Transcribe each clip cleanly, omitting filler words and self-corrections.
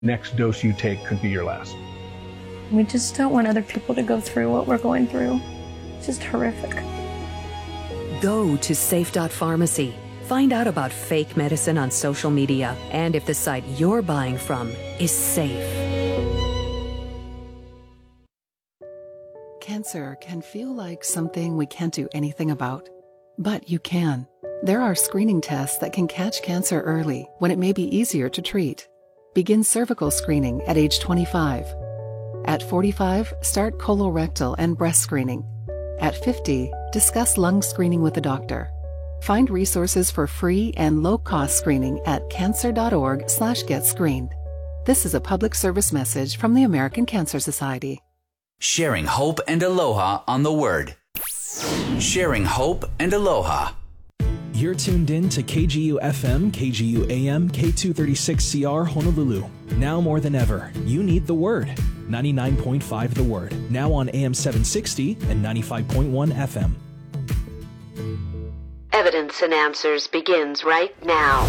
next dose you take could be your last. We just don't want other people to go through what we're going through. It's just horrific. Go to safe.pharmacy. Find out about fake medicine on social media and if the site you're buying from is safe. Cancer can feel like something we can't do anything about, but you can. There are screening tests that can catch cancer early when it may be easier to treat. Begin cervical screening at age 25. At 45, start colorectal and breast screening. At 50, discuss lung screening with a doctor. Find resources for free and low-cost screening at cancer.org/getscreened. This is a public service message from the American Cancer Society. Sharing hope and aloha on the Word. Sharing hope and aloha. You're tuned in to KGU FM, KGU AM, K236CR Honolulu. Now more than ever, you need the Word. 99.5 The Word. Now on AM 760 and 95.1 FM. Evidence and Answers begins right now.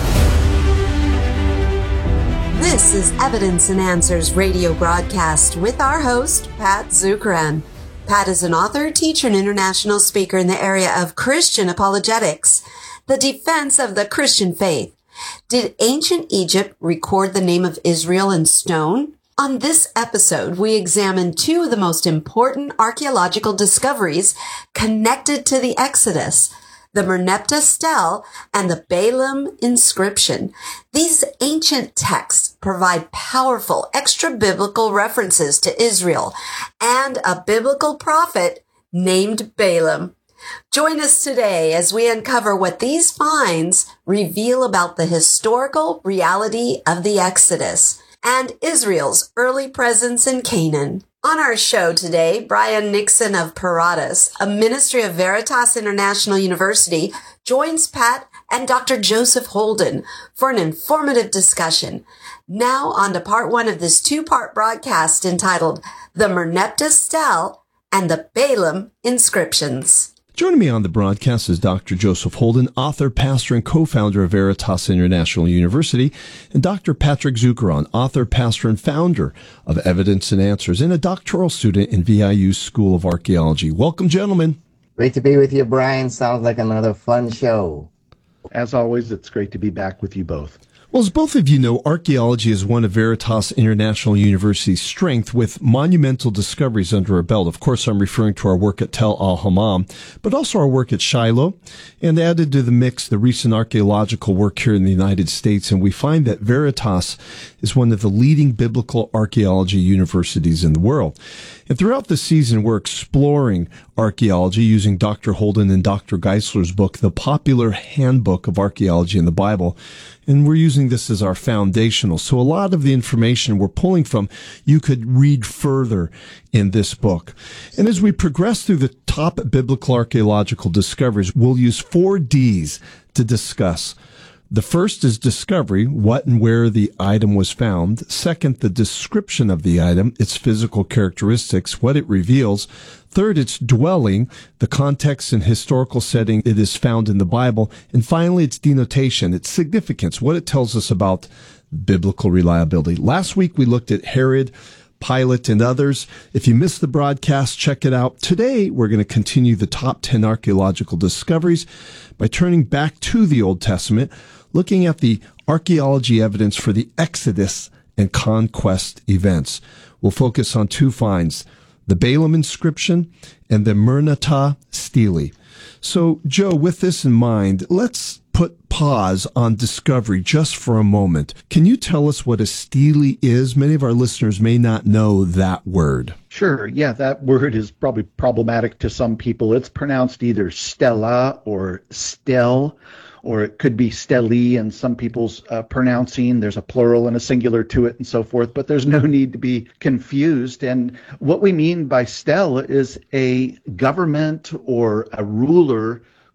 This is Evidence and Answers radio broadcast with our host, Pat Zukeran. Pat is an author, teacher, and international speaker in the area of Christian apologetics, the defense of the Christian faith. Did ancient Egypt record the name of Israel in stone? On this episode, we examine two of the most important archaeological discoveries connected to the Exodus, the Merneptah Stele and the Balaam inscription. These ancient texts provide powerful extra-biblical references to Israel and a biblical prophet named Balaam. Join us today as we uncover what these finds reveal about the historical reality of the Exodus and Israel's early presence in Canaan. On our show today, Brian Nixon of Paratus, a ministry of Veritas International University, joins Pat and Dr. Joseph Holden for an informative discussion. Now on to part one of this two-part broadcast entitled The Merneptah Stele and the Balaam Inscriptions. Joining me on the broadcast is Dr. Joseph Holden, author, pastor, and co-founder of Veritas International University, and Dr. Patrick Zukeran, author, pastor, and founder of Evidence and Answers, and a doctoral student in VIU's School of Archaeology. Welcome, gentlemen. Great to be with you, Brian. Sounds like another fun show. As always, it's great to be back with you both. Well, as both of you know, archaeology is one of Veritas International University's strength, with monumental discoveries under our belt. Of course, I'm referring to our work at Tel Al-Hammam, but also our work at Shiloh, and added to the mix the recent archaeological work here in the United States. And we find that Veritas is one of the leading biblical archaeology universities in the world. And throughout the season, we're exploring archaeology using Dr. Holden and Dr. Geisler's book, The Popular Handbook of Archaeology in the Bible. And we're using this as our foundational. So a lot of the information we're pulling from, you could read further in this book. And as we progress through the top biblical archaeological discoveries, we'll use 4 Ds to discuss. The first is discovery, what and where the item was found. Second, the description of the item, its physical characteristics, what it reveals. Third, its dwelling, the context and historical setting it is found in the Bible. And finally, its denotation, its significance, what it tells us about biblical reliability. Last week, we looked at Herod, Pilate, and others. If you missed the broadcast, check it out. Today, we're going to continue the top 10 archaeological discoveries by turning back to the Old Testament, looking at the archaeology evidence for the Exodus and conquest events. We'll focus on 2 finds, the Balaam inscription and the Merneptah Stele. So, Joe, with this in mind, let's put pause on discovery just for a moment. Can you tell us what a stele is? Many of our listeners may not know that word. Sure. Yeah, that word is probably problematic to some people. It's pronounced either stella or stel, or it could be stele in some people's pronouncing. There's a plural and a singular to it and so forth, but there's no need to be confused. And what we mean by stel is a government or a ruler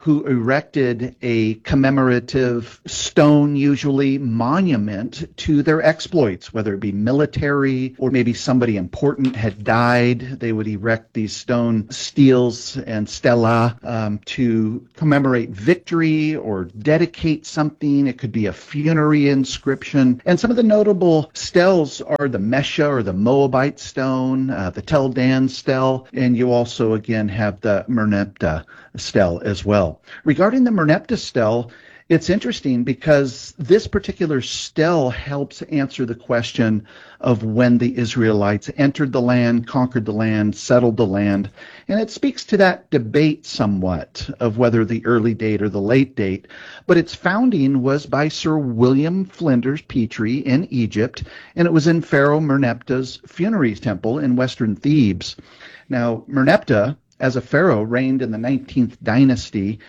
who erected a commemorative stone, usually monument to their exploits, whether it be military or maybe somebody important had died. They would erect these stone steles and stela to commemorate victory or dedicate something. It could be a funerary inscription. And some of the notable steles are the Mesha or the Moabite stone, the Tel Dan stele, and you also again have the Merneptah stele as well. Regarding the Merneptah stele, it's interesting because this particular stele helps answer the question of when the Israelites entered the land, conquered the land, settled the land. And it speaks to that debate somewhat of whether the early date or the late date. But its founding was by Sir William Flinders Petrie in Egypt, and it was in Pharaoh Merneptah's funerary temple in western Thebes. Now, Merneptah, as a pharaoh, reigned in the 19th dynasty,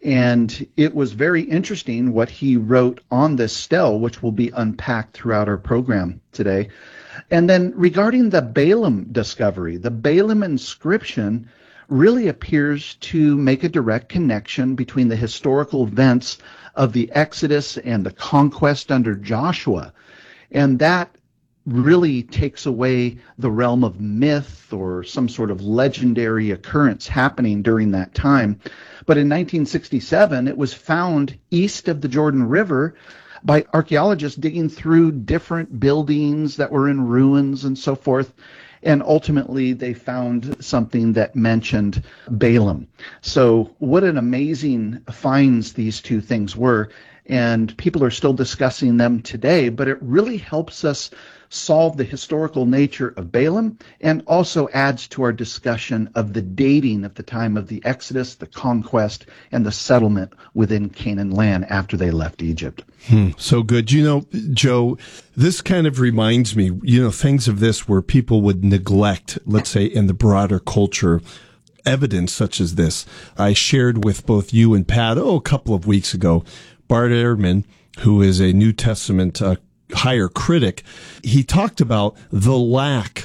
and it was very interesting what he wrote on this stele, which will be unpacked throughout our program today. And then regarding the Balaam discovery, the Balaam inscription really appears to make a direct connection between the historical events of the Exodus and the conquest under Joshua. And that really takes away the realm of myth or some sort of legendary occurrence happening during that time. But in 1967, it was found east of the Jordan River by archaeologists digging through different buildings that were in ruins and so forth. And ultimately, they found something that mentioned Balaam. So what an amazing finds these two things were. And people are still discussing them today, but it really helps us solve the historical nature of Balaam and also adds to our discussion of the dating of the time of the Exodus, the conquest, and the settlement within Canaan land after they left Egypt. So good. You know, Joe, this kind of reminds me, things of this where people would neglect, let's say, in the broader culture, evidence such as this. I shared with both you and Pat, a couple of weeks ago, Bart Ehrman, who is a New Testament higher critic, he talked about the lack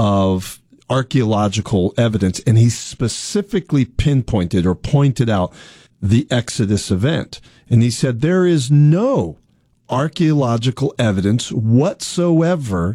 of archaeological evidence, and he specifically pinpointed or pointed out the Exodus event. And he said there is no archaeological evidence whatsoever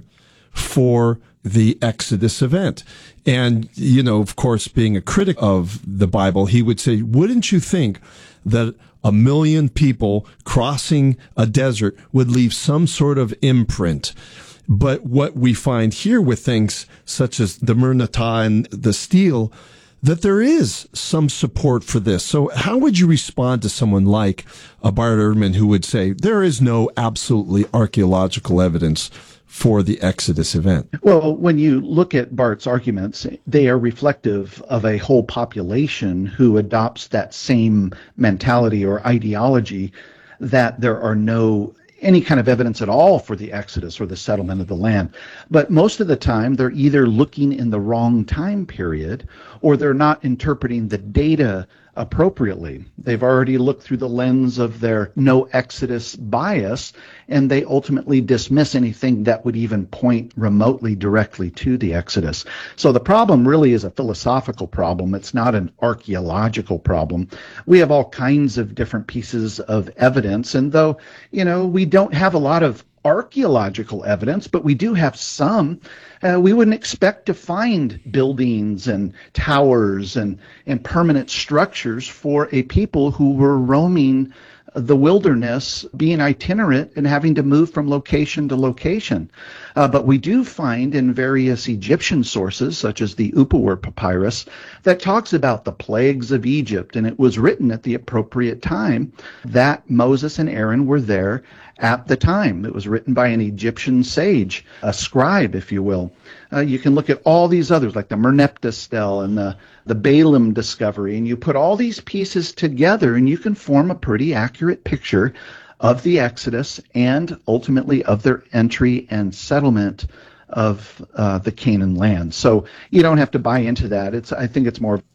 for the Exodus event. And, of course, being a critic of the Bible, he would say, wouldn't you think that 1 million people crossing a desert would leave some sort of imprint? But what we find here with things such as the Merneptah and the stele, that there is some support for this. So how would you respond to someone like Bart Ehrman who would say there is no absolutely archaeological evidence for the Exodus event? Well, when you look at Bart's arguments, they are reflective of a whole population who adopts that same mentality or ideology that there are any kind of evidence at all for the Exodus or the settlement of the land. But most of the time, they're either looking in the wrong time period or they're not interpreting the data appropriately. They've already looked through the lens of their no Exodus bias, and they ultimately dismiss anything that would even point remotely directly to the Exodus. So the problem really is a philosophical problem. It's not an archaeological problem. We have all kinds of different pieces of evidence, and though, we don't have a lot of archaeological evidence, but we do have some. We wouldn't expect to find buildings and towers and permanent structures for a people who were roaming the wilderness, being itinerant and having to move from location to location. But we do find in various Egyptian sources, such as the Upawar papyrus, that talks about the plagues of Egypt, and it was written at the appropriate time that Moses and Aaron were there at the time. It was written by an Egyptian sage, a scribe, if you will. You can look at all these others, like the Merneptah stele and the Balaam discovery, and you put all these pieces together, and you can form a pretty accurate picture of the Exodus and ultimately of their entry and settlement of the Canaan land. So you don't have to buy into that. I think it's more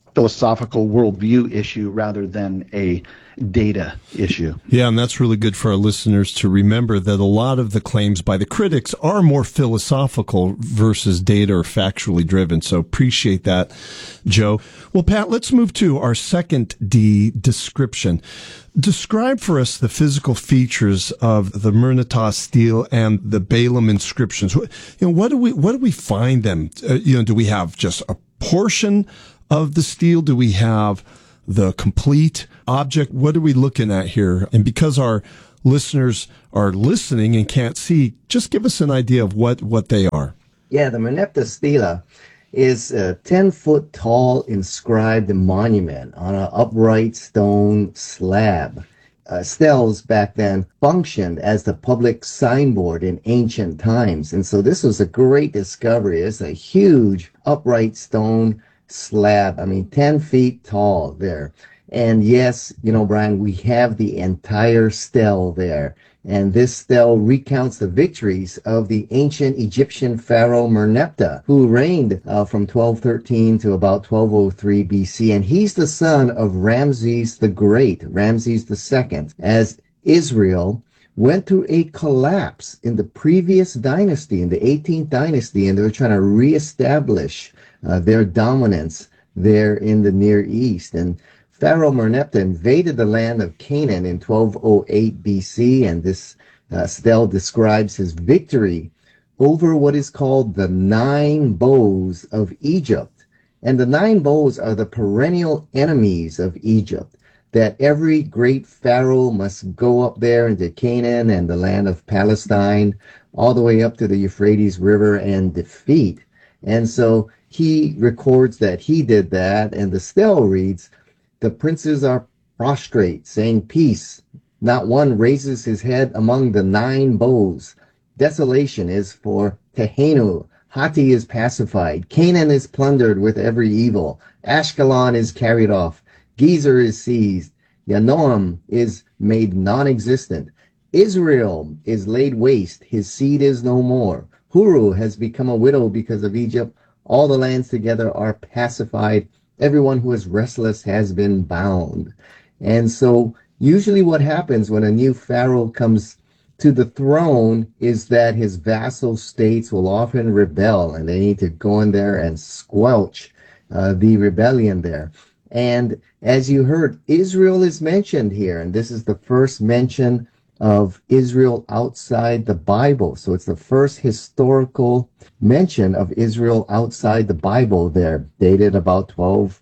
philosophical worldview issue rather than a data issue. Yeah, and that's really good for our listeners to remember that a lot of the claims by the critics are more philosophical versus data or factually driven. So appreciate that, Joe. Well, Pat, let's move to our second D, description. Describe for us the physical features of the Merneptah stele and the Balaam inscriptions. What do we find them? Do we have just a portion of the stele? Do we have the complete object? What are we looking at here? And because our listeners are listening and can't see, just give us an idea of what they are. Yeah, the Merneptah stela is a 10-foot tall inscribed monument on an upright stone slab. Steles back then functioned as the public signboard in ancient times. And so this was a great discovery. It's a huge upright stone slab. 10 feet tall there. And yes, Brian, we have the entire stele there. And this stele recounts the victories of the ancient Egyptian pharaoh Merneptah, who reigned from 1213 to about 1203 BC. And he's the son of Ramses the Great, Ramses II, as Israel went through a collapse in the previous dynasty, in the 18th dynasty, and they were trying to reestablish their dominance there in the Near East. And Pharaoh Merneptah invaded the land of Canaan in 1208 BC, and this stele describes his victory over what is called the 9 bows of Egypt. And the 9 bows are the perennial enemies of Egypt, that every great pharaoh must go up there into Canaan and the land of Palestine, all the way up to the Euphrates River and defeat. And so he records that he did that, and the stele reads, "The princes are prostrate, saying peace. Not one raises his head among the 9 bows. Desolation is for Tehenu. Hatti is pacified. Canaan is plundered with every evil. Ashkelon is carried off. Gezer is seized. Yanoam is made non-existent. Israel is laid waste. His seed is no more. Huru has become a widow because of Egypt. All the lands together are pacified. Everyone who is restless has been bound." And so usually what happens when a new pharaoh comes to the throne is that his vassal states will often rebel, and they need to go in there and squelch the rebellion there. And as you heard, Israel is mentioned here, and this is the first mention of Israel outside the Bible. So it's the first historical mention of Israel outside the Bible there, dated about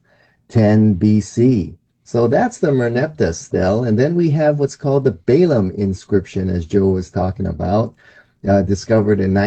1210 BC. So that's the Merneptah stele. And then we have what's called the Balaam inscription, as Joe was talking about, discovered in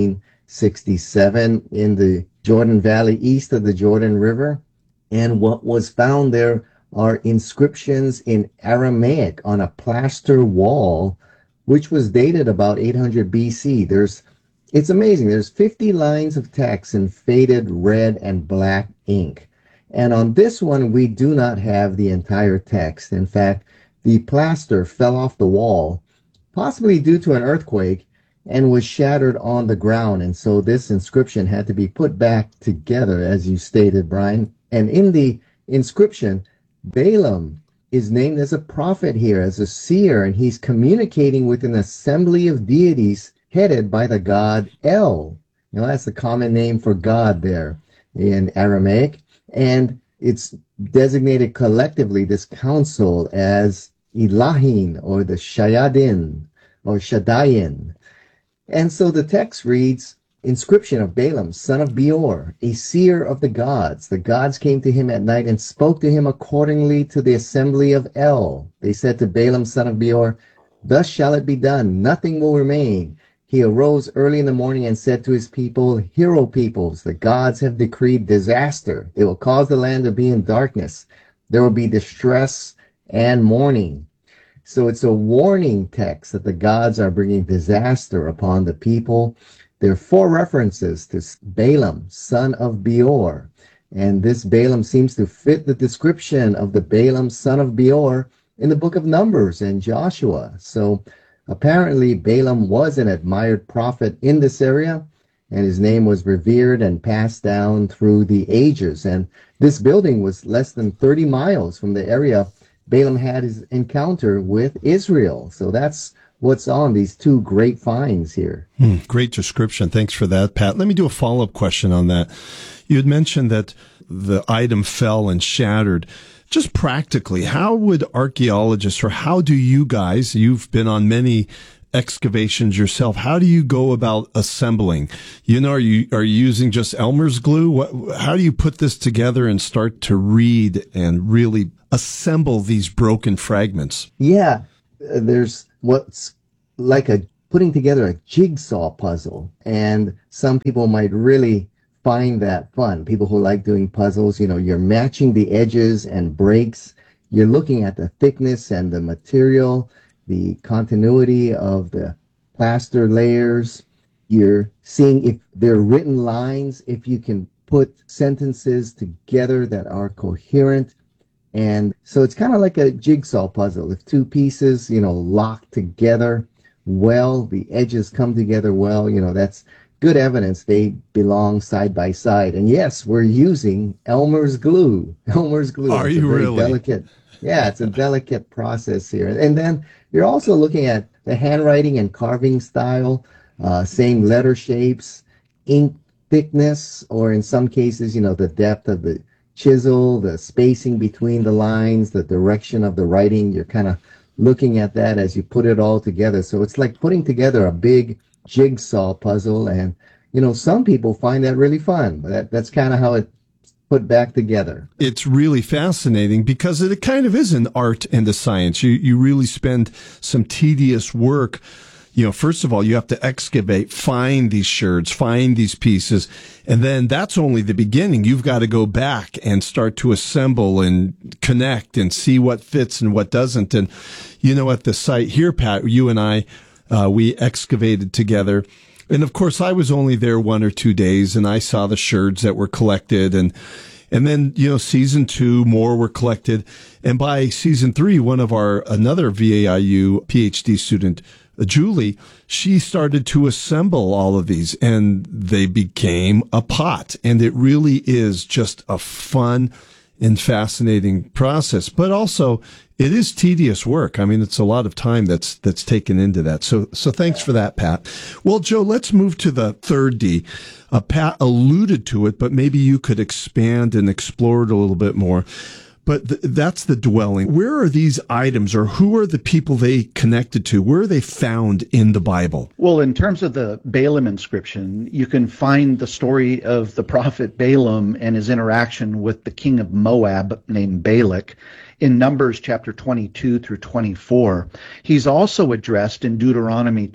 1967 in the Jordan Valley east of the Jordan River. And what was found there are inscriptions in Aramaic on a plaster wall, which was dated about 800 BC. It's amazing. There's 50 lines of text in faded red and black ink. And on this one, we do not have the entire text. In fact, the plaster fell off the wall, possibly due to an earthquake, and was shattered on the ground. And so this inscription had to be put back together, as you stated, Brian. And in the inscription, Balaam is named as a prophet here, as a seer, and he's communicating with an assembly of deities headed by the god El. That's the common name for God there in Aramaic. And it's designated collectively, this council, as Elahin, or the Shayadin, or Shadayin. And so the text reads, "Inscription of Balaam, son of Beor, a seer of the gods. The gods came to him at night and spoke to him accordingly to the assembly of El. They said to Balaam, son of Beor, thus shall it be done, nothing will remain. He arose early in the morning and said to his people, Hear, O peoples, the gods have decreed disaster. They will cause the land to be in darkness. There will be distress and mourning." So it's a warning text that the gods are bringing disaster upon the people. There are 4 references to Balaam, son of Beor. And this Balaam seems to fit the description of the Balaam, son of Beor, in the book of Numbers and Joshua. So apparently Balaam was an admired prophet in this area, and his name was revered and passed down through the ages. And this building was less than 30 miles from the area Balaam had his encounter with Israel. So that's what's on these two great finds here. Great description. Thanks for that, Pat. Let me do a follow-up question on that. You had mentioned that the item fell and shattered. Just practically, how would archaeologists, or how do you guys, you've been on many excavations yourself, how do you go about assembling? You know, are you using just Elmer's glue? How do you put this together and start to read and really assemble these broken fragments? Yeah, there's what's like putting together a jigsaw puzzle, and some people might really find that fun. People who like doing puzzles, you know, you're matching the edges and breaks. You're looking at the thickness and the material, the continuity of the plaster layers. You're seeing if there are written lines, if you can put sentences together that are coherent. And so it's kind of like a jigsaw puzzle. If two pieces, you know, lock together well, the edges come together well, you know, that's good evidence they belong side by side. And yes, we're using Elmer's glue. Elmer's glue. Are you really? Delicate. Yeah, it's a delicate process here. And then you're also looking at the handwriting and carving style, same letter shapes, ink thickness, or in some cases, you know, the depth of the chisel, the spacing between the lines, the direction of the writing. You're kind of looking at that as you put it all together. So it's like putting together a big jigsaw puzzle. And, you know, some people find that really fun. That's kind of how it's put back together. It's really fascinating because it kind of is an art and a science. You really spend some tedious work. You know, first of all, you have to excavate, find these sherds, find these pieces, and then that's only the beginning. You've got to go back and start to assemble and connect and see what fits and what doesn't. And, you know, at the site here, Pat, you and I, we excavated together. And of course, I was only there 1 or 2 days, and I saw the sherds that were collected. And then, you know, season 2, more were collected. And by season 3, another VAIU PhD student, Julie, she started to assemble all of these, and they became a pot. And it really is just a fun and fascinating process. But also, it is tedious work. I mean, it's a lot of time that's taken into that. So thanks for that, Pat. Well, Joe, let's move to the third D. Pat alluded to it, but maybe you could expand and explore it a little bit more. But that's the dwelling. Where are these items, or who are the people they connected to? Where are they found in the Bible? Well, in terms of the Balaam inscription, you can find the story of the prophet Balaam and his interaction with the king of Moab named Balak in Numbers chapter 22 through 24. He's also addressed in Deuteronomy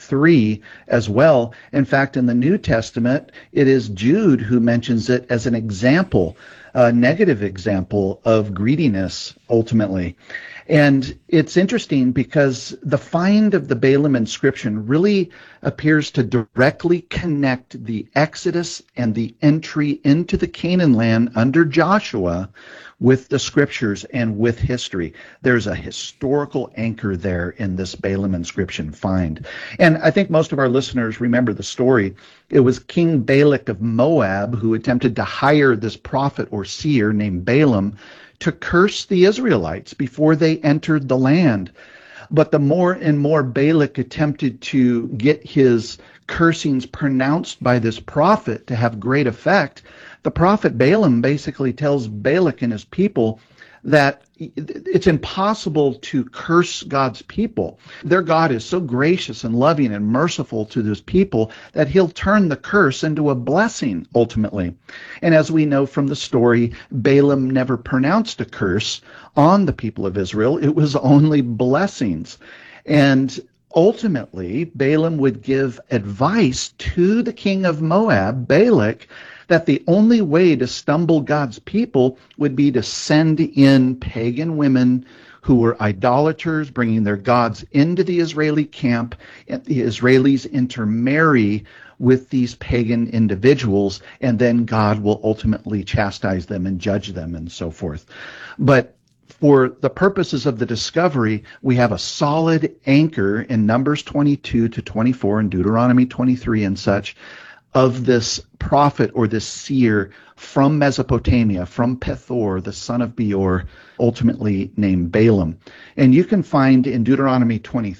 23 as well. In fact, in the New Testament, it is Jude who mentions it as an example, a negative example of greediness, ultimately. And it's interesting because the find of the Balaam inscription really appears to directly connect the Exodus and the entry into the Canaan land under Joshua with the scriptures and with history. There's a historical anchor there in this Balaam inscription find. And I think most of our listeners remember the story. It was King Balak of Moab who attempted to hire this prophet or seer named Balaam to curse the Israelites before they entered the land. But the more and more Balak attempted to get his cursings pronounced by this prophet to have great effect, the prophet Balaam basically tells Balak and his people that it's impossible to curse God's people. Their God is so gracious and loving and merciful to those people that he'll turn the curse into a blessing ultimately. And as we know from the story, Balaam never pronounced a curse on the people of Israel. It was only blessings. And ultimately, Balaam would give advice to the king of Moab, Balak, that the only way to stumble God's people would be to send in pagan women who were idolaters, bringing their gods into the Israeli camp, and the Israelis intermarry with these pagan individuals, and then God will ultimately chastise them and judge them and so forth. But for the purposes of the discovery, we have a solid anchor in Numbers 22 to 24 and Deuteronomy 23 and such of this prophet or this seer from Mesopotamia, from Pethor, the son of Beor, ultimately named Balaam. And you can find in Deuteronomy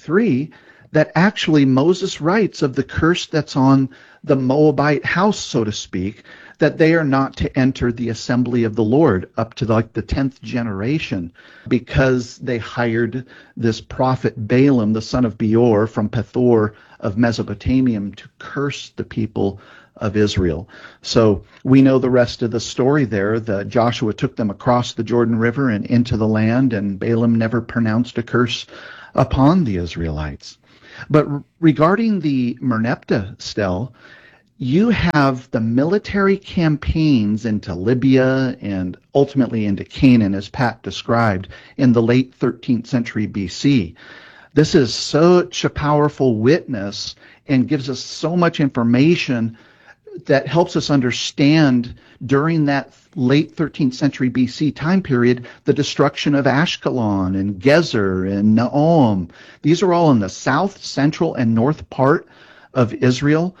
23 that actually Moses writes of the curse that's on the Moabite house, so to speak, that they are not to enter the assembly of the Lord up to like the 10th generation because they hired this prophet Balaam, the son of Beor, from Pethor of Mesopotamia to curse the people of Israel. So we know the rest of the story there. Joshua took them across the Jordan River and into the land, and Balaam never pronounced a curse upon the Israelites. But regarding the Merneptah stele, you have the military campaigns into Libya and ultimately into Canaan, as Pat described, in the late 13th century BC. This is such a powerful witness and gives us so much information that helps us understand during that late 13th century BC time period, the destruction of Ashkelon and Gezer and Naom. These are all in the south, central, and north part of Israel.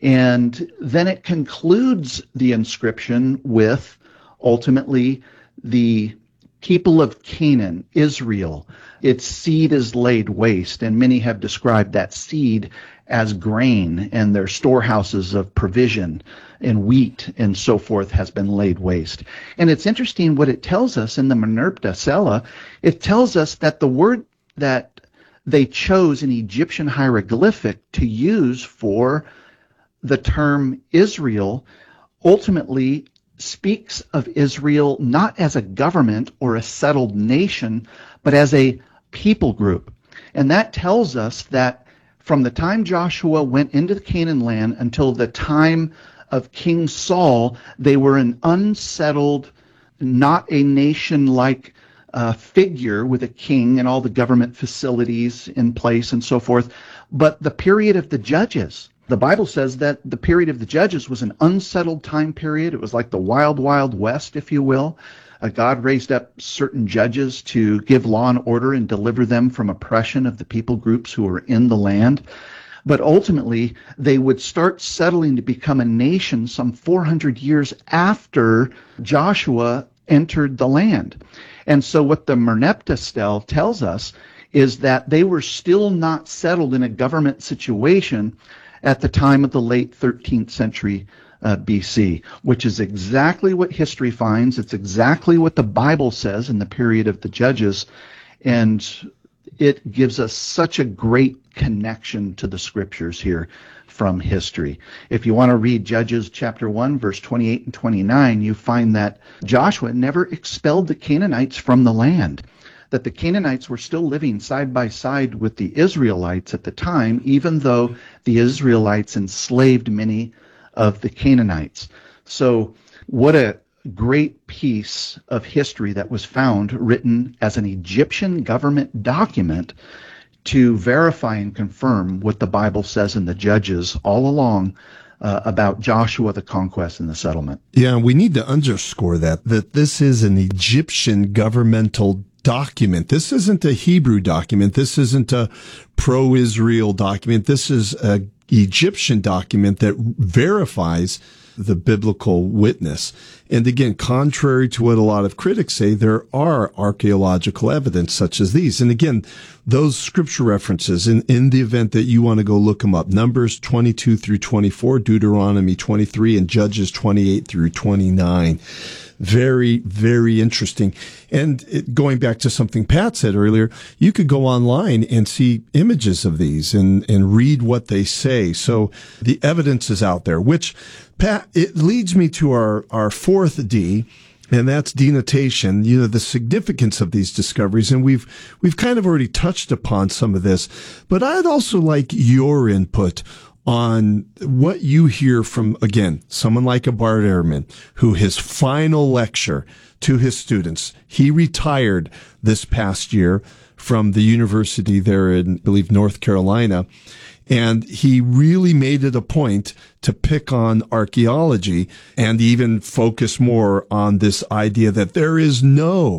And then it concludes the inscription with ultimately the people of Canaan, Israel. Its seed is laid waste, and many have described that seed as grain, and their storehouses of provision and wheat and so forth has been laid waste. And it's interesting what it tells us in the Merneptah Stele. It tells us that the word that they chose in Egyptian hieroglyphic to use for the term Israel ultimately speaks of Israel not as a government or a settled nation, but as a people group. And that tells us that from the time Joshua went into the Canaan land until the time of King Saul, they were an unsettled, not a nation-like figure with a king and all the government facilities in place and so forth, but the period of the judges. The Bible says that the period of the judges was an unsettled time period. It was like the wild, wild west, if you will. God raised up certain judges to give law and order and deliver them from oppression of the people groups who were in the land. But ultimately, they would start settling to become a nation some 400 years after Joshua entered the land. And so what the Merneptah Stele tells us is that they were still not settled in a government situation at the time of the late 13th century BC, which is exactly what history finds. It's exactly what the Bible says in the period of the Judges, and it gives us such a great connection to the scriptures here from history. If you want to read Judges chapter 1, verse 28 and 29, you find that Joshua never expelled the Canaanites from the land, that the Canaanites were still living side by side with the Israelites at the time, even though the Israelites enslaved many of the Canaanites. So what a great piece of history that was found written as an Egyptian government document to verify and confirm what the Bible says in the Judges all along about Joshua, the conquest, and the settlement. Yeah, we need to underscore that this is an Egyptian governmental document. This isn't a Hebrew document. This isn't a pro-Israel document. This is an Egyptian document that verifies the biblical witness. And again, contrary to what a lot of critics say, there are archaeological evidence such as these. And again, those scripture references, in the event that you want to go look them up, Numbers 22 through 24, Deuteronomy 23, and Judges 28 through 29. Very, very interesting. And going back to something Pat said earlier, you could go online and see images of these and read what they say. So the evidence is out there, which, Pat, it leads me to our fourth D, and that's denotation, the significance of these discoveries. And we've kind of already touched upon some of this, but I'd also like your input on what you hear from, again, someone like a Bart Ehrman, who his final lecture to his students, he retired this past year from the university there in, I believe, North Carolina. And he really made it a point to pick on archaeology and even focus more on this idea that there is no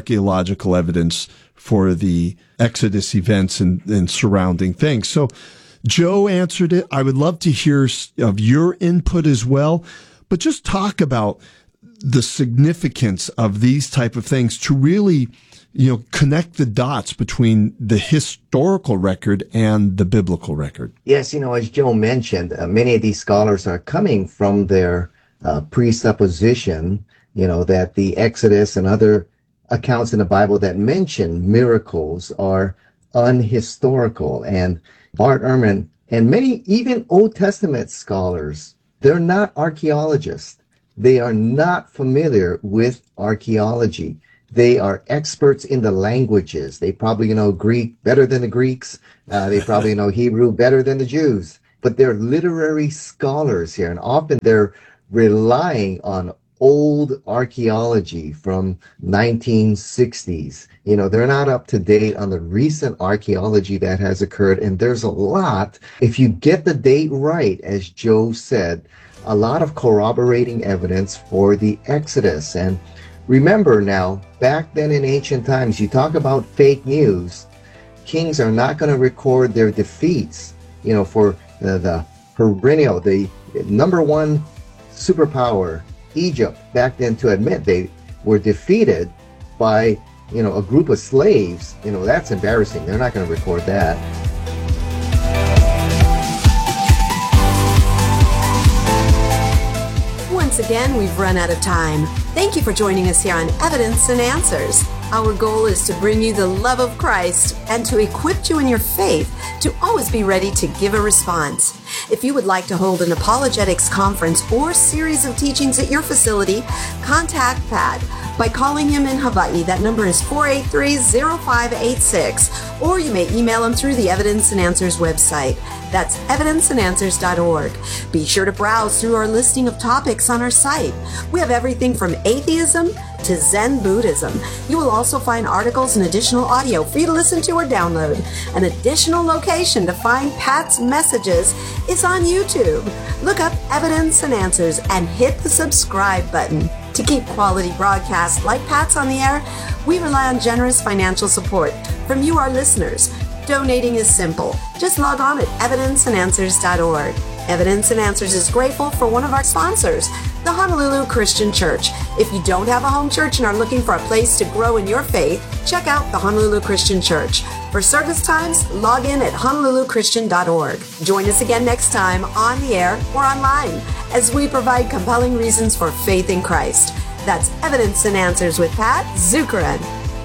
archaeological evidence for the Exodus events and surrounding things. So Joe answered it. I would love to hear of your input as well, but just talk about the significance of these type of things to really, connect the dots between the historical record and the biblical record. Yes, as Joe mentioned, many of these scholars are coming from their presupposition, that the Exodus and other accounts in the Bible that mention miracles are unhistorical. And Bart Ehrman and many even Old Testament scholars, they're not archaeologists. They are not familiar with archaeology. They are experts in the languages. They probably know Greek better than the Greeks. They probably know Hebrew better than the Jews. But they're literary scholars here, and often they're relying on old archaeology from 1960s. They're not up to date on the recent archaeology that has occurred, and there's a lot. If you get the date right, as Joe said, a lot of corroborating evidence for the Exodus. And remember now, back then in ancient times, you talk about fake news. Kings are not going to record their defeats, for the perennial, the number one superpower, Egypt, back then, to admit they were defeated by, a group of slaves. That's embarrassing. They're not going to record that. Once again, we've run out of time. Thank you for joining us here on Evidence and Answers. Our goal is to bring you the love of Christ and to equip you in your faith to always be ready to give a response. If you would like to hold an apologetics conference or series of teachings at your facility, contact Pat by calling him in Hawaii. That number is 483-0586, or you may email him through the Evidence and Answers website. That's evidenceandanswers.org. Be sure to browse through our listing of topics on our site. We have everything from atheism to Zen Buddhism. You will also find articles and additional audio for you to listen to or download. An additional location to find Pat's messages is on YouTube. Look up Evidence and Answers and hit the subscribe button. To keep quality broadcasts like Pat's on the air, we rely on generous financial support from you, our listeners. Donating is simple. Just log on at evidenceandanswers.org. Evidence and Answers is grateful for one of our sponsors, the Honolulu Christian Church. If you don't have a home church and are looking for a place to grow in your faith, check out the Honolulu Christian Church. For service times, log in at honoluluchristian.org. Join us again next time on the air or online as we provide compelling reasons for faith in Christ. That's Evidence and Answers with Pat Zukeran.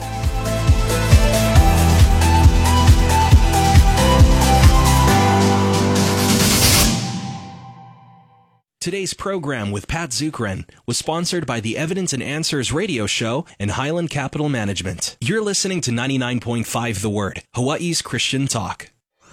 Today's program with Pat Zukeran was sponsored by the Evidence and Answers radio show and Highland Capital Management. You're listening to 99.5 The Word, Hawaii's Christian talk.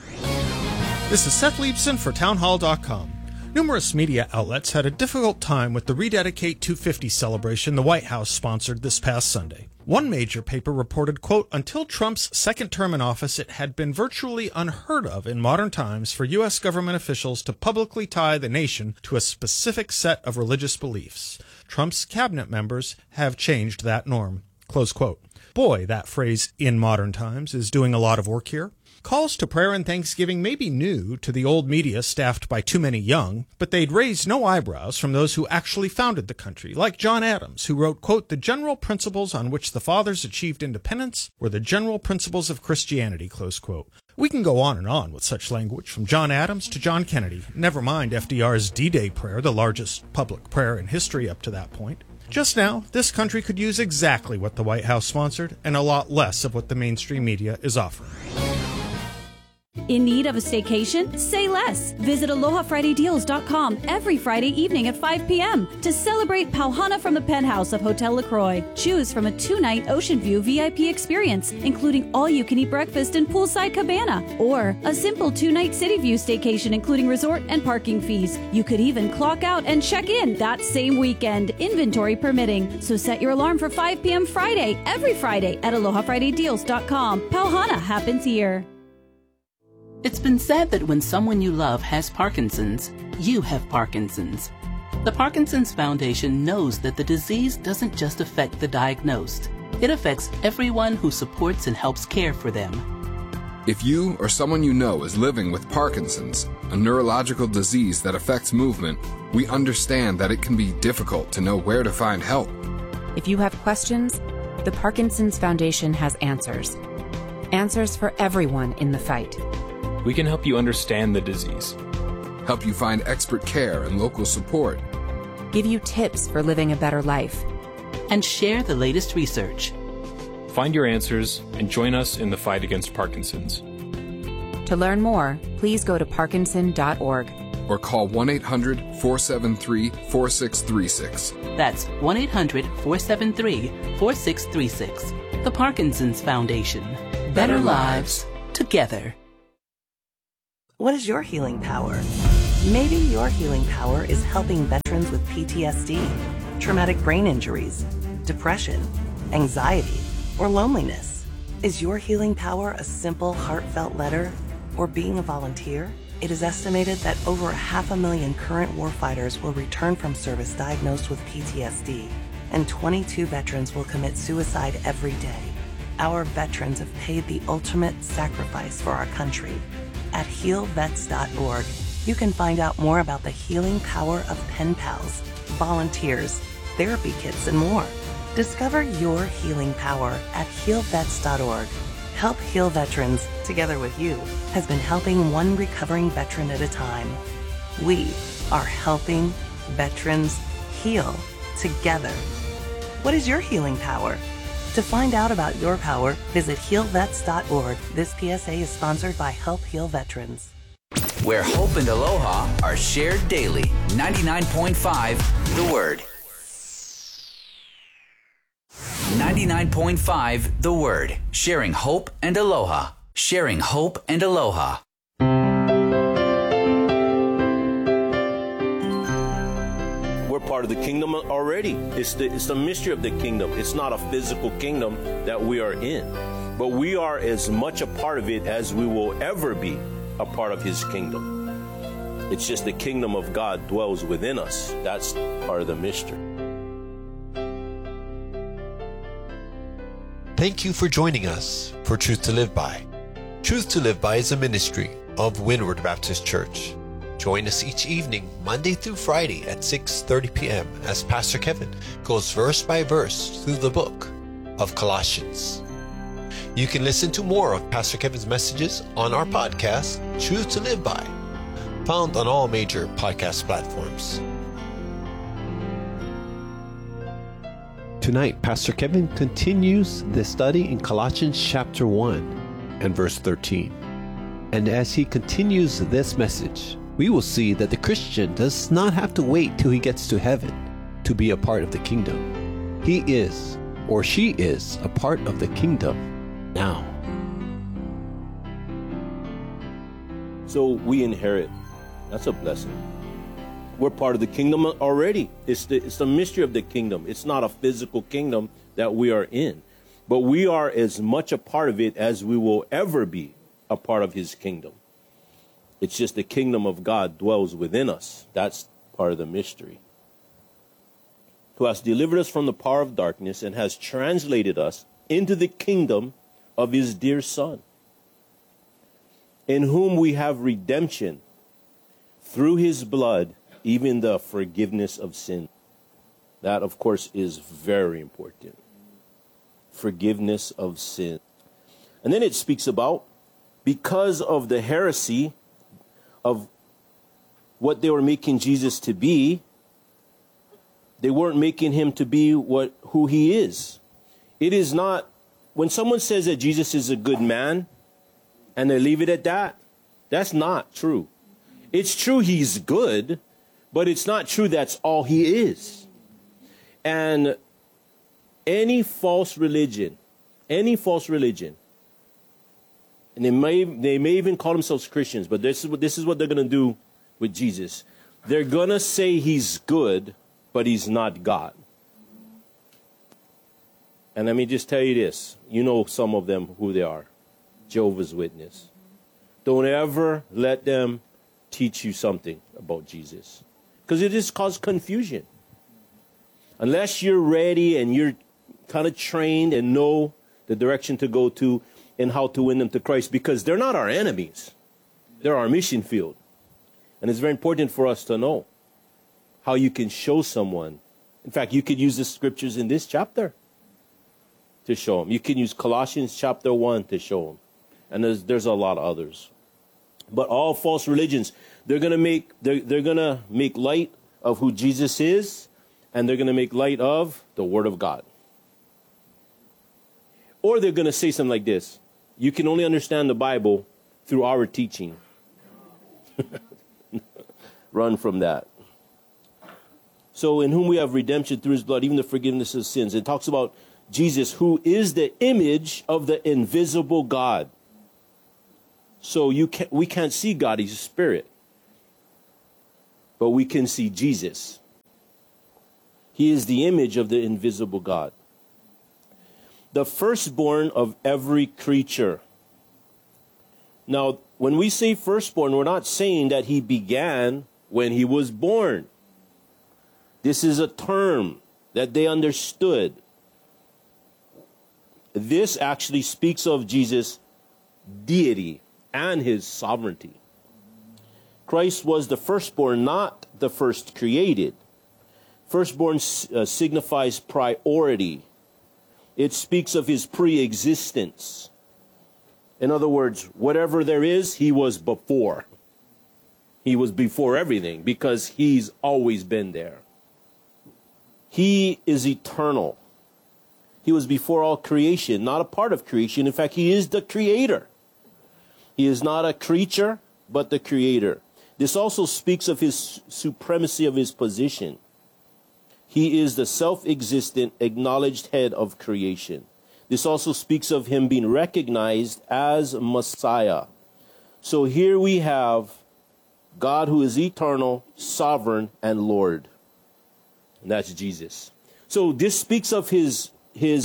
This is Seth Leibson for townhall.com. Numerous media outlets had a difficult time with the Rededicate 250 celebration the White House sponsored this past Sunday. One major paper reported, quote, until Trump's second term in office, it had been virtually unheard of in modern times for U.S. government officials to publicly tie the nation to a specific set of religious beliefs. Trump's cabinet members have changed that norm, close quote. Boy, that phrase, in modern times, is doing a lot of work here. Calls to prayer and thanksgiving may be new to the old media staffed by too many young, but they'd raise no eyebrows from those who actually founded the country, like John Adams, who wrote, quote, the general principles on which the fathers achieved independence were the general principles of Christianity, close quote. We can go on with such language from John Adams to John Kennedy, never mind FDR's D-Day prayer, the largest public prayer in history up to that point. Just now, this country could use exactly what the White House sponsored and a lot less of what the mainstream media is offering. In need of a staycation? Say less. Visit AlohaFridayDeals.com every Friday evening at 5 p.m. to celebrate Pauhana from the penthouse of Hotel LaCroix. Choose from a 2-night Ocean View VIP experience, including all-you-can-eat breakfast and poolside cabana, or a simple 2-night City View staycation, including resort and parking fees. You could even clock out and check in that same weekend, inventory permitting. So set your alarm for 5 p.m. Friday, every Friday at AlohaFridayDeals.com. Pauhana happens here. It's been said that when someone you love has Parkinson's, you have Parkinson's. The Parkinson's Foundation knows that the disease doesn't just affect the diagnosed. It affects everyone who supports and helps care for them. If you or someone you know is living with Parkinson's, a neurological disease that affects movement, we understand that it can be difficult to know where to find help. If you have questions, the Parkinson's Foundation has answers. Answers for everyone in the fight. We can help you understand the disease, help you find expert care and local support, give you tips for living a better life, and share the latest research. Find your answers and join us in the fight against Parkinson's. To learn more, please go to parkinson.org or call 1-800-473-4636. That's 1-800-473-4636. The Parkinson's Foundation. Better lives together. What is your healing power? Maybe your healing power is helping veterans with PTSD, traumatic brain injuries, depression, anxiety, or loneliness. Is your healing power a simple, heartfelt letter or being a volunteer? It is estimated that over 500,000 current warfighters will return from service diagnosed with PTSD, and 22 veterans will commit suicide every day. Our veterans have paid the ultimate sacrifice for our country. At healvets.org, you can find out more about the healing power of pen pals, volunteers, therapy kits, and more. Discover your healing power at healvets.org. Help Heal Veterans, together with you, has been helping one recovering veteran at a time. We are helping veterans heal together. What is your healing power? To find out about your power, visit healvets.org. This PSA is sponsored by Help Heal Veterans. Where hope and aloha are shared daily. 99.5 The Word. 99.5 The Word. Sharing hope and aloha. Sharing hope and aloha. We're part of the kingdom already. It's the mystery of the kingdom. It's not a physical kingdom that we are in, but we are as much a part of it as we will ever be a part of his kingdom. It's just the kingdom of God dwells within us. That's part of the mystery. Thank you for joining us for Truth to Live By. Truth to Live By is a ministry of Windward Baptist Church. Join us each evening, Monday through Friday at 6:30 p.m. as Pastor Kevin goes verse by verse through the book of Colossians. You can listen to more of Pastor Kevin's messages on our podcast, Truth to Live By, found on all major podcast platforms. Tonight, Pastor Kevin continues the study in Colossians chapter 1 and verse 13. And as he continues this message, we will see that the Christian does not have to wait till he gets to heaven to be a part of the kingdom. He is, or she is, a part of the kingdom now. So we inherit. That's a blessing. We're part of the kingdom already. It's the mystery of the kingdom. It's not a physical kingdom that we are in, but we are as much a part of it as we will ever be a part of his kingdom. It's just the kingdom of God dwells within us. That's part of the mystery. Who has delivered us from the power of darkness and has translated us into the kingdom of his dear Son, in whom we have redemption through his blood, even the forgiveness of sin. That, of course, is very important. Forgiveness of sin. And then it speaks about, because of the heresy of what they were making Jesus to be, they weren't making him to be who he is. It is not, when someone says that Jesus is a good man and they leave it at that, that's not true. It's true he's good, but it's not true that's all he is. And any false religion, and they may even call themselves Christians, but this is what they're going to do with Jesus. They're going to say he's good, but he's not God. And let me just tell you this. You know some of them, who they are. Jehovah's Witness. Don't ever let them teach you something about Jesus, because it just causes confusion. Unless you're ready and you're kind of trained and know the direction to go to, in how to win them to Christ, because they're not our enemies. They're our mission field. And it's very important for us to know how you can show someone. In fact, you could use the scriptures in this chapter to show them. You can use Colossians chapter 1 to show them. And there's a lot of others. But all false religions, they're gonna make light of who Jesus is, and they're gonna make light of the Word of God. Or they're gonna say something like this: you can only understand the Bible through our teaching. Run from that. So, in whom we have redemption through his blood, even the forgiveness of sins. It talks about Jesus, who is the image of the invisible God. So we can't see God, he's a spirit. But we can see Jesus. He is the image of the invisible God. The firstborn of every creature. Now, when we say firstborn, we're not saying that he began when he was born. This is a term that they understood. This actually speaks of Jesus' deity and his sovereignty. Christ was the firstborn, not the first created. Firstborn signifies priority. It speaks of his pre-existence. In other words, whatever there is, he was before. He was before everything because he's always been there. He is eternal. He was before all creation, not a part of creation. In fact, he is the creator. He is not a creature, but the creator. This also speaks of his supremacy of his position. He is the self-existent, acknowledged head of creation. This also speaks of him being recognized as Messiah. So here we have God who is eternal, sovereign, and Lord. And that's Jesus. So this speaks of his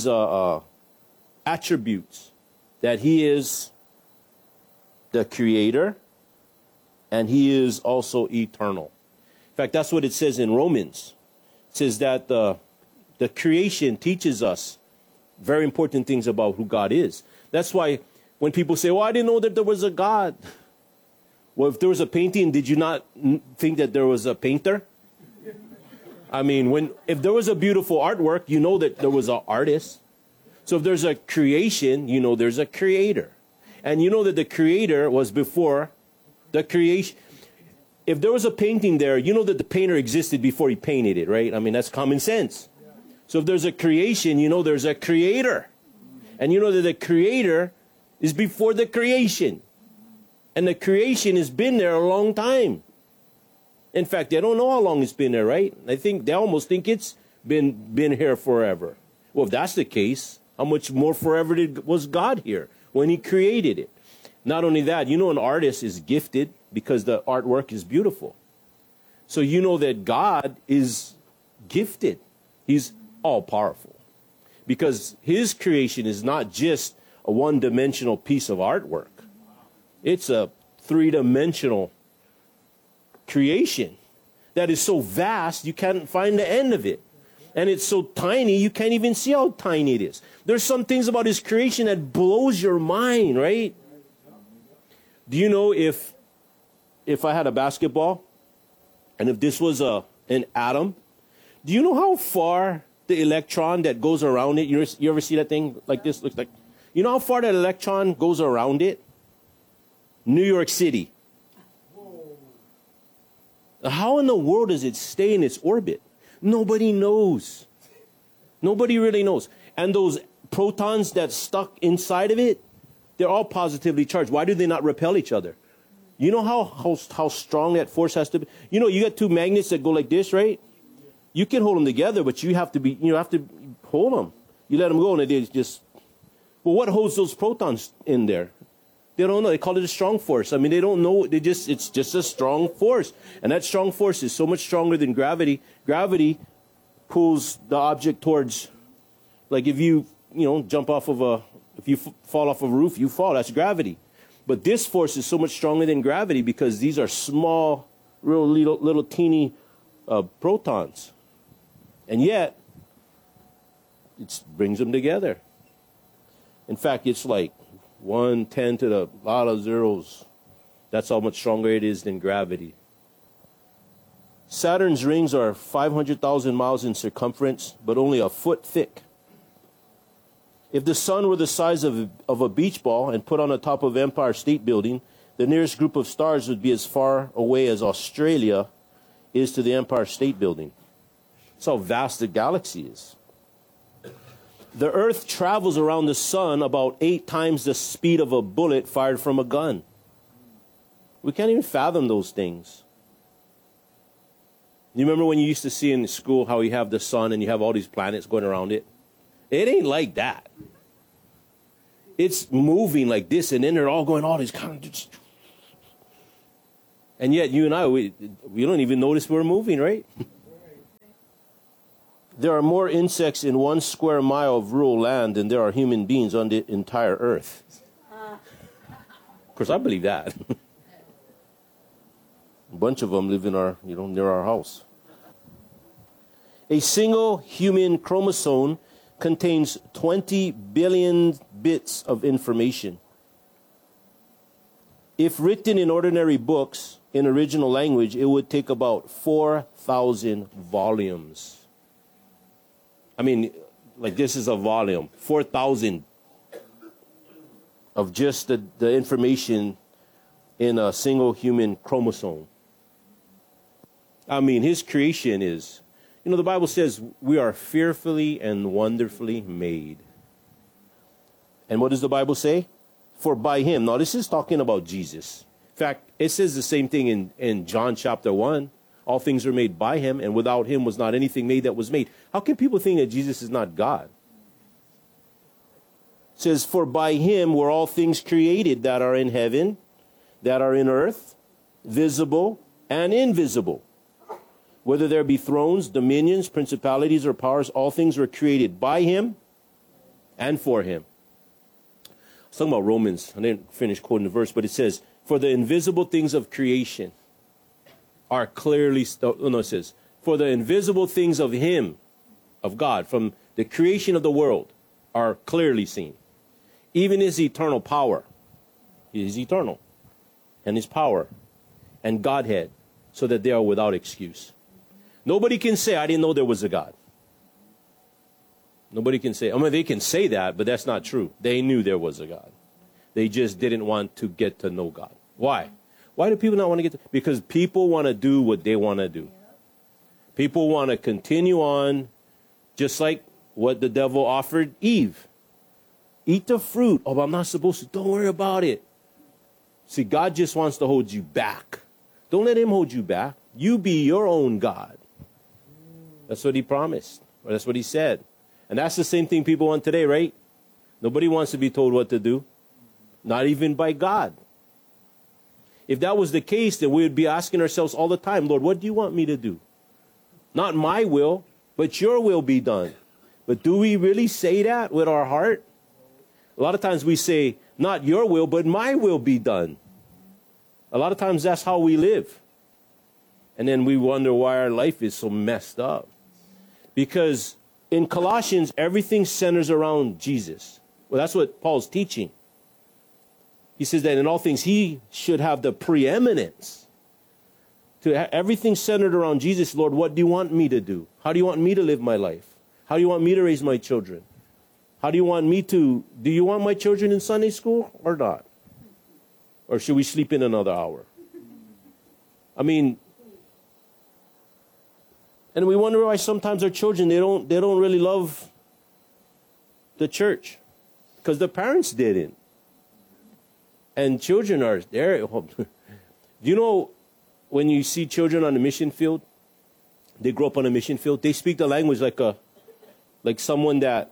attributes, that he is the creator and he is also eternal. In fact, that's what it says in Romans. It says that the creation teaches us very important things about who God is. That's why when people say, well, I didn't know that there was a God. Well, if there was a painting, did you not think that there was a painter? I mean, if there was a beautiful artwork, you know that there was an artist. So if there's a creation, you know there's a creator. And you know that the creator was before the creation. If there was a painting there, you know that the painter existed before he painted it, right? I mean, that's common sense. So if there's a creation, you know there's a creator. And you know that the creator is before the creation. And the creation has been there a long time. In fact, they don't know how long it's been there, right? They almost think it's been here forever. Well, if that's the case, how much more forever was God here when he created it? Not only that, you know an artist is gifted because the artwork is beautiful. So you know that God is gifted. He's all-powerful. Because his creation is not just a one-dimensional piece of artwork. It's a three-dimensional creation that is so vast you can't find the end of it. And it's so tiny you can't even see how tiny it is. There's some things about his creation that blows your mind, right? Do you know if I had a basketball and if this was an atom, do you know how far the electron that goes around it, you ever see that thing like this? Looks like, you know how far that electron goes around it? New York City. How in the world does it stay in its orbit? Nobody knows. Nobody really knows. And those protons that's stuck inside of it, they're all positively charged. Why do they not repel each other? You know how strong that force has to be? You know, you got two magnets that go like this, right? You can hold them together, but you have to hold them. You let them go and they just, well, what holds those protons in there? They don't know. They call it a strong force. I mean, they don't know. It's just a strong force. And that strong force is so much stronger than gravity. Gravity pulls the object towards, like if you jump off of if you fall off of a roof, you fall. That's gravity. But this force is so much stronger than gravity because these are small, real little teeny protons. And yet, it brings them together. In fact, it's like 110 to the lot of zeros. That's how much stronger it is than gravity. Saturn's rings are 500,000 miles in circumference, but only a foot thick. If the sun were the size of a beach ball and put on the top of Empire State Building, the nearest group of stars would be as far away as Australia is to the Empire State Building. That's how vast the galaxy is. The Earth travels around the sun about 8 times the speed of a bullet fired from a gun. We can't even fathom those things. You remember when you used to see in school how you have the sun and you have all these planets going around it? It ain't like that. It's moving like this, and then they're all going all these kind of... And yet you and I, we don't even notice we're moving, right? There are more insects in 1 square mile of rural land than there are human beings on the entire earth. Of course, I believe that. A bunch of them live in our, near our house. A single human chromosome contains 20 billion bits of information. If written in ordinary books in original language, it would take about 4,000 volumes. I mean, like this is a volume, 4,000 of just the information in a single human chromosome. I mean, his creation is, the Bible says we are fearfully and wonderfully made. And what does the Bible say? For by him. Now, this is talking about Jesus. In fact, it says the same thing in John chapter 1. All things were made by him, and without him was not anything made that was made. How can people think that Jesus is not God? It says, for by him were all things created that are in heaven, that are in earth, visible and invisible. Whether there be thrones, dominions, principalities, or powers, all things were created by him and for him. I was talking about Romans. I didn't finish quoting the verse, but it says, for the invisible things of creation are clearly, it says, for the invisible things of him, of God, from the creation of the world, are clearly seen. Even his eternal power, he is eternal, and his power, and Godhead, so that they are without excuse. Nobody can say, I didn't know there was a God. Nobody can say, they can say that, but that's not true. They knew there was a God. They just didn't want to get to know God. Why? Why do people not want to get to? Because people want to do what they want to do. People want to continue on just like what the devil offered Eve. Eat the fruit. Oh, but I'm not supposed to. Don't worry about it. See, God just wants to hold you back. Don't let him hold you back. You be your own God. That's what he promised. Or that's what he said. And that's the same thing people want today, right? Nobody wants to be told what to do. Not even by God. If that was the case, then we would be asking ourselves all the time, Lord, what do you want me to do? Not my will, but your will be done. But do we really say that with our heart? A lot of times we say, not your will, but my will be done. A lot of times that's how we live. And then we wonder why our life is so messed up. Because in Colossians, everything centers around Jesus. Well, that's what Paul's teaching. He says that in all things, he should have the preeminence. Everything centered around Jesus. Lord, what do you want me to do? How do you want me to live my life? How do you want me to raise my children? How do you want me to, do you want my children in Sunday school or not? Or should we sleep in another hour? I mean, and we wonder why sometimes our children, they don't really love the church. Because the parents didn't. And children are there. Do you know when you see children on the mission field, they grow up on a mission field, they speak the language like someone that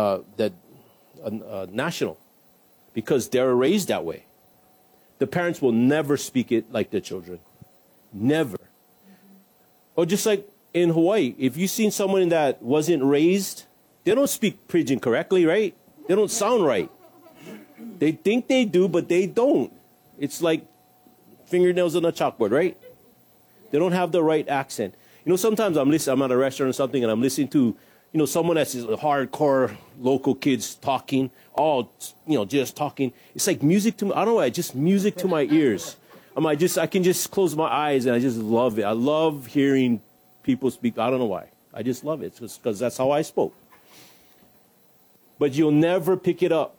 national, because they're raised that way. The parents will never speak it like the children. Never. Or just like in Hawaii, if you've seen someone that wasn't raised, they don't speak pidgin correctly, right? They don't sound right. They think they do, but they don't. It's like fingernails on a chalkboard, right? They don't have the right accent. Sometimes I'm at a restaurant or something and I'm listening to, someone that's hardcore local kids talking, all, just talking. It's like music to me. I don't know, just music to my ears. I can just close my eyes and I just love it. I love hearing people speak. I don't know why. I just love it. It's because that's how I spoke. But you'll never pick it up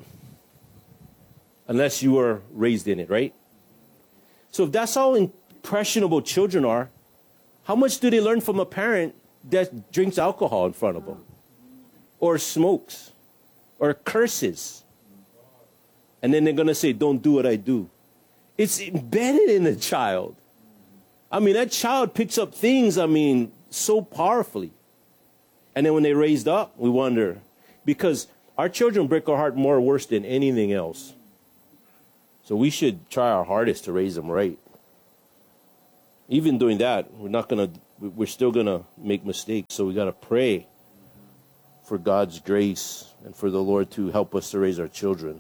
unless you were raised in it, right? So if that's how impressionable children are, how much do they learn from a parent that drinks alcohol in front of them, or smokes, or curses? And then they're going to say, don't do what I do. It's embedded in the child. That child picks up things, so powerfully. And then when they're raised up, we wonder, because our children break our heart more worse than anything else. So we should try our hardest to raise them right. Even doing that, we're still going to make mistakes. So we got to pray for God's grace and for the Lord to help us to raise our children.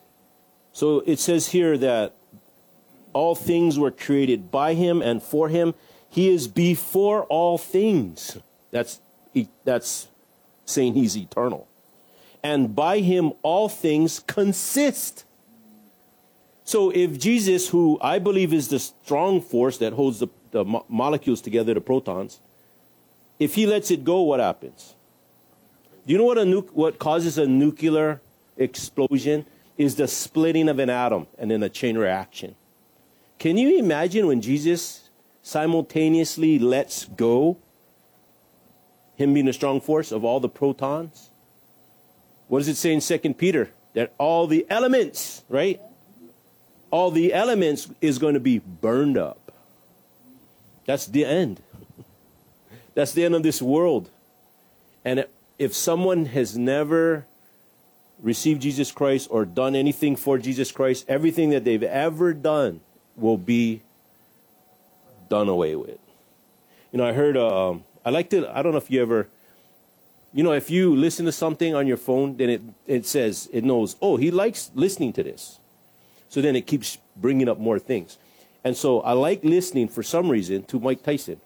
So it says here that all things were created by him and for him. He is before all things. That's saying he's eternal. And by him all things consist. So if Jesus, who I believe is the strong force that holds the molecules together, the protons, if he lets it go, what happens? Do you know what causes a nuclear explosion? Is the splitting of an atom and then a chain reaction. Can you imagine when Jesus simultaneously lets go, him being a strong force, of all the protons? What does it say in 2 Peter? That all the elements, right? All the elements is going to be burned up. That's the end. That's the end of this world. And if someone has never received Jesus Christ or done anything for Jesus Christ, everything that they've ever done will be done away with. I heard, I don't know if you ever, if you listen to something on your phone, then it says, it knows, oh, he likes listening to this. So then it keeps bringing up more things. And so I like listening, for some reason, to Mike Tyson.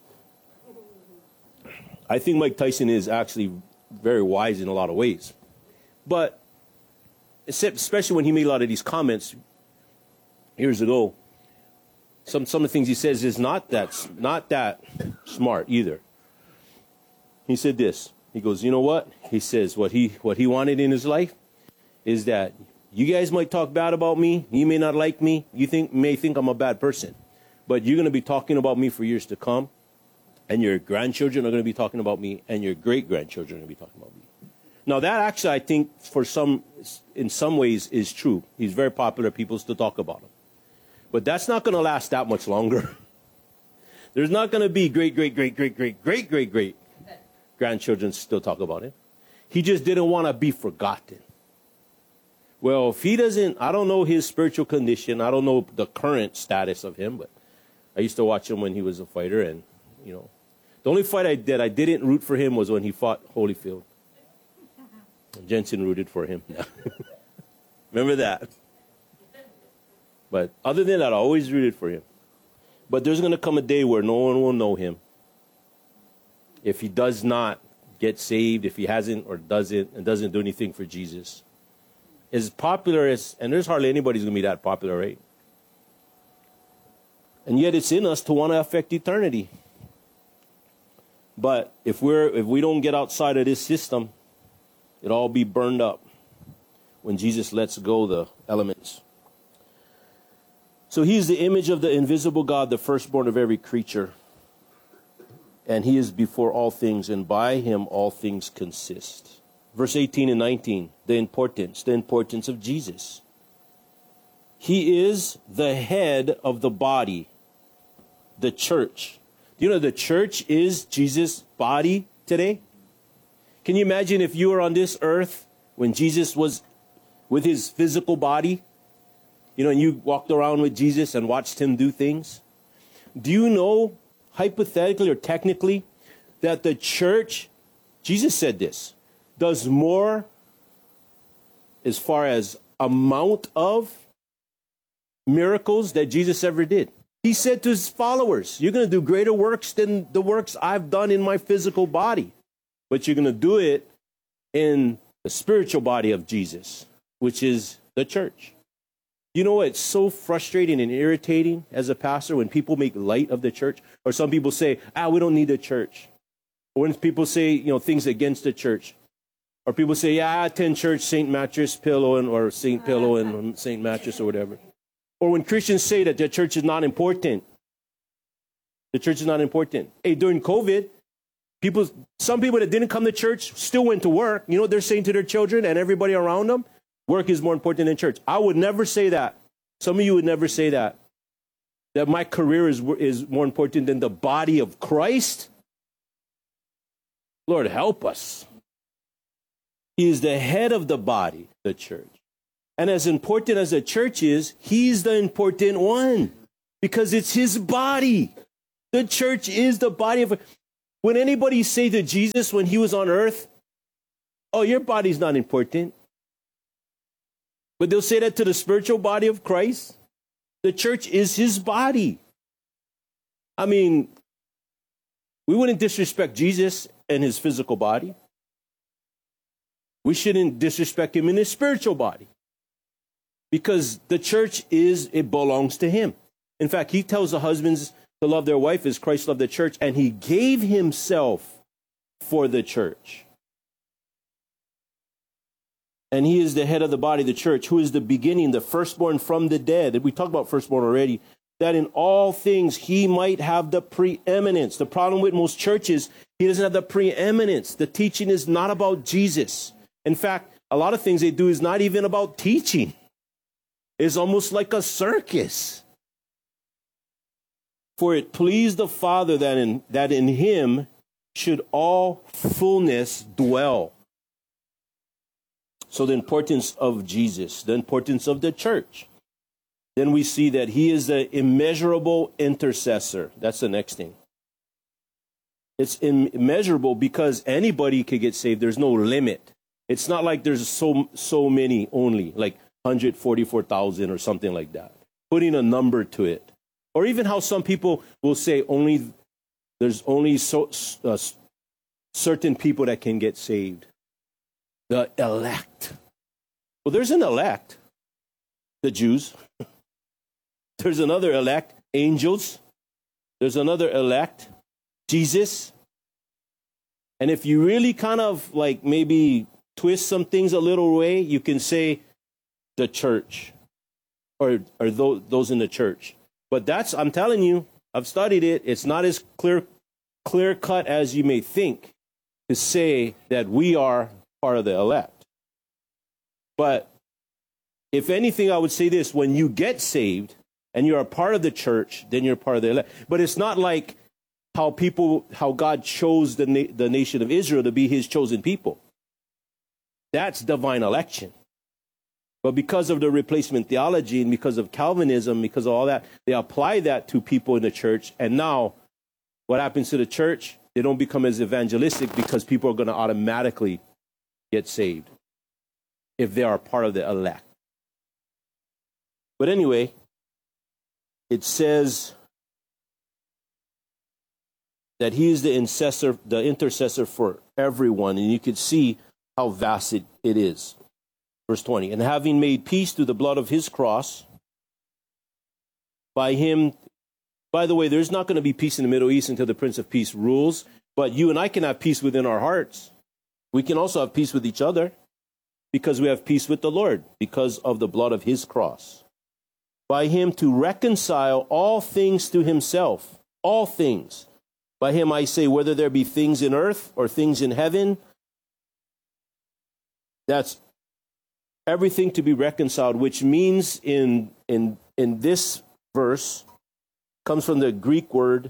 I think Mike Tyson is actually very wise in a lot of ways. But especially when he made a lot of these comments years ago, some of the things he says is not that smart either. He said this. He goes, you know what? He says what he wanted in his life is that you guys might talk bad about me. You may not like me. You may think I'm a bad person. But you're going to be talking about me for years to come. And your grandchildren are going to be talking about me. And your great-grandchildren are going to be talking about me. Now, that actually, I think, in some ways, is true. He's very popular. People still talk about him. But that's not going to last that much longer. There's not going to be great grandchildren still talk about him. He just didn't want to be forgotten. Well, if he doesn't, I don't know his spiritual condition. I don't know the current status of him, but I used to watch him when he was a fighter. And, the only fight that I didn't root for him was when he fought Holyfield. Jensen rooted for him. Remember that? But other than that, I always rooted for him. But there's going to come a day where no one will know him. If he does not get saved, if he hasn't or doesn't do anything for Jesus. As popular as, and there's hardly anybody who's going to be that popular, right? And yet it's in us to want to affect eternity. But if we don't get outside of this system, it'll all be burned up when Jesus lets go the elements. So he is the image of the invisible God, the firstborn of every creature. And he is before all things, and by him all things consist. Verse 18 and 19, the importance of Jesus. He is the head of the body, the church. Do you know the church is Jesus' body today? Can you imagine if you were on this earth when Jesus was with his physical body? And you walked around with Jesus and watched him do things? Do you know, hypothetically or technically, that the church, Jesus said this, does more as far as amount of miracles that Jesus ever did? He said to his followers, you're going to do greater works than the works I've done in my physical body. But you're going to do it in the spiritual body of Jesus, which is the church. You know, it's so frustrating and irritating as a pastor when people make light of the church, or some people say, we don't need the church. Or when people say, things against the church. Or people say, I attend church, St. Mattress Pillow, or St. Pillow and St. Mattress or whatever. Or when Christians say that the church is not important. The church is not important. Hey, during COVID, some people that didn't come to church still went to work. You know what they're saying to their children and everybody around them? Work is more important than church. I would never say that. Some of you would never say that. That my career is more important than the body of Christ. Lord, help us. He is the head of the body, the church. And as important as the church is, he's the important one. Because it's his body. The church is the body of... When anybody say to Jesus when he was on earth, your body's not important. But they'll say that to the spiritual body of Christ. The church is his body. I mean, we wouldn't disrespect Jesus and his physical body. We shouldn't disrespect him in his spiritual body. Because the church it belongs to him. In fact, he tells the husbands to love their wife as Christ loved the church, and he gave himself for the church. And he is the head of the body, the church, who is the beginning, the firstborn from the dead. We talked about firstborn already. That in all things he might have the preeminence. The problem with most churches, he doesn't have the preeminence. The teaching is not about Jesus. In fact, a lot of things they do is not even about teaching. It's almost like a circus. For it pleased the Father that in him should all fullness dwell. So the importance of Jesus, the importance of the church. Then we see that he is the immeasurable intercessor. That's the next thing. It's immeasurable because anybody could get saved. There's no limit. It's not like there's so many only, like 144,000 or something like that. Putting a number to it. Or even how some people will say there's only certain people that can get saved. The elect. Well, there's an elect, the Jews. There's another elect, angels. There's another elect, Jesus. And if you really kind of like maybe twist some things a little way, you can say the church or those in the church. But I'm telling you, I've studied it. It's not as clear cut as you may think to say that we are part of the elect. But if anything, I would say this: when you get saved and you're a part of the church, then you're part of the elect. But it's not like how God chose the nation of Israel to be his chosen people. That's divine election. But because of the replacement theology and because of Calvinism, because of all that, they apply that to people in the church. And now what happens to the church? They don't become as evangelistic because people are going to automatically get saved if they are part of the elect. But anyway, it says that he is the intercessor for everyone, and you can see how vast it is. Verse 20, and having made peace through the blood of his cross, by him, by the way, there's not going to be peace in the Middle East until the Prince of Peace rules, but you and I can have peace within our hearts. We can also have peace with each other because we have peace with the Lord because of the blood of his cross. By him to reconcile all things to himself, all things. By him I say, whether there be things in earth or things in heaven, that's everything to be reconciled, which means in this verse comes from the Greek word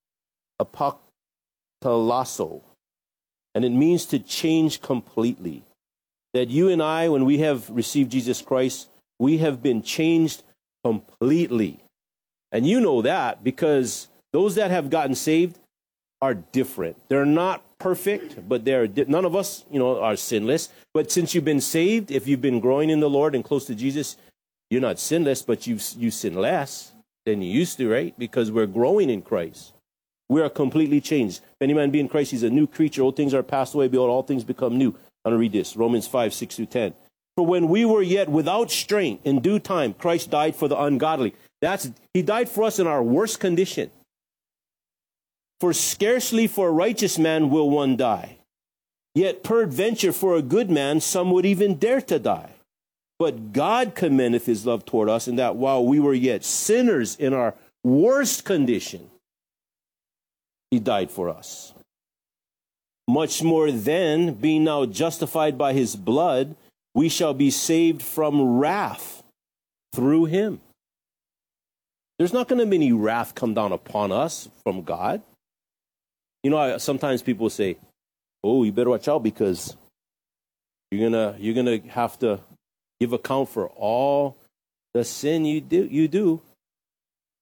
apoktalasso, and it means to change completely. That you and I, when we have received Jesus Christ, we have been changed completely. And you know that because those that have gotten saved are different. They're not perfect, but none of us, are sinless. But since you've been saved, if you've been growing in the Lord and close to Jesus, you're not sinless, but you sin less than you used to, right? Because we're growing in Christ. We are completely changed. If any man be in Christ, he's a new creature. Old things are passed away, behold, all things become new. I'm going to read this. Romans 5, 6 through 10. For when we were yet without strength, in due time, Christ died for the ungodly. He died for us in our worst condition. For scarcely for a righteous man will one die. Yet peradventure for a good man some would even dare to die. But God commendeth his love toward us, in that while we were yet sinners in our worst condition, he died for us. Much more then, being now justified by his blood, we shall be saved from wrath through him. There's not going to be any wrath come down upon us from God. You know, sometimes people say, oh, you better watch out because you're gonna have to give account for all the sin you do.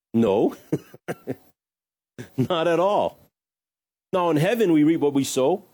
No, not at all. Now in heaven we reap what we sow.